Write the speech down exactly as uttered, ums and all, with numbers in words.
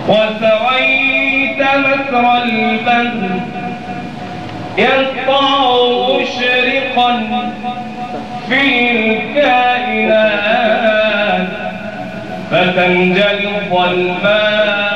وسويت مسر البدر يسطع مشرقا في الكائنات فتنجلي الظلمات